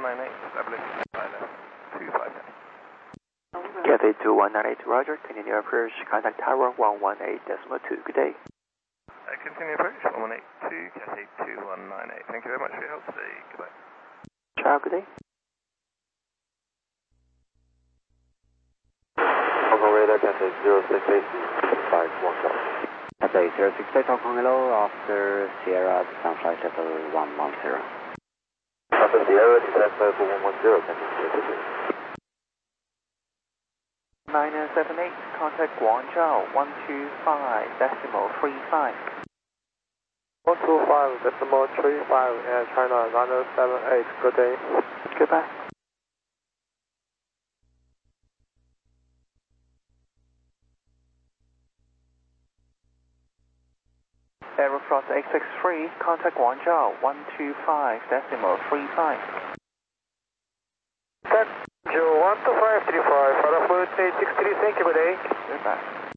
2198, stability pilot 25. Cathay 2198, Roger. Continue approach, contact tower 118.2. Good day. Continue approach 1182, Cathay 2198. Thank you very much for your help today. Goodbye. Ciao, good day. Hong Kong radar, Cathay 0680, 510. Cathay 068, Hong Kong, hello, after Sierra, descent flight level 110. After Sierra, descent level 110, Cathay 978, contact Guangzhou 125.35. 125.35, Air China 978, good day. Goodbye. Aeroflot 863, contact Guangzhou 125.35. Thank you, 12535, Aeroflot 863, thank you, good day. Goodbye.